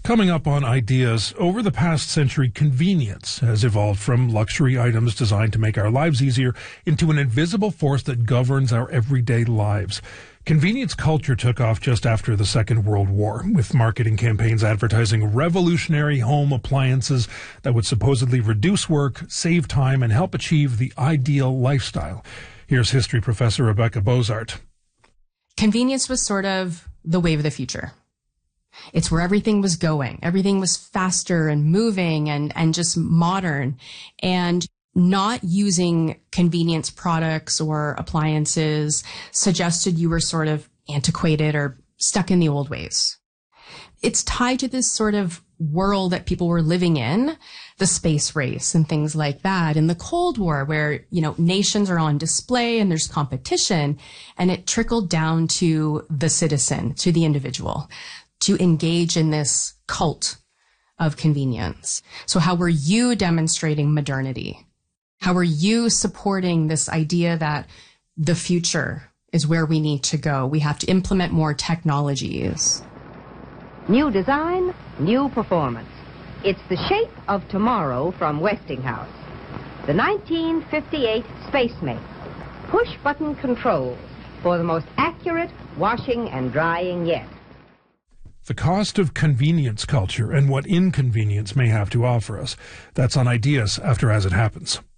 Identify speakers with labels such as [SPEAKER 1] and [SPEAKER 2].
[SPEAKER 1] Coming up on Ideas, over the past century, convenience has evolved from luxury items designed to make our lives easier into an invisible force that governs our everyday lives. Convenience culture took off just after the Second World War, with marketing campaigns advertising revolutionary home appliances that would supposedly reduce work, save time, and help achieve the ideal lifestyle. Here's history professor Rebecca Bozart.
[SPEAKER 2] Convenience was sort of the wave of the future. It's where everything was going. Everything was faster and moving and just modern. And not using convenience products or appliances suggested you were sort of antiquated or stuck in the old ways. It's tied to this sort of world that people were living in, the space race and things like that, and the Cold War where, nations are on display and there's competition, and it trickled down to the citizen, to the individual, to engage in this cult of convenience. So how were you demonstrating modernity? How are you supporting this idea that the future is where we need to go? We have to implement more technologies.
[SPEAKER 3] New design, new performance. It's the shape of tomorrow from Westinghouse. The 1958 Spacemate. Push-button controls for the most accurate washing and drying yet.
[SPEAKER 1] The cost of convenience culture and what inconvenience may have to offer us. That's on Ideas after As It Happens.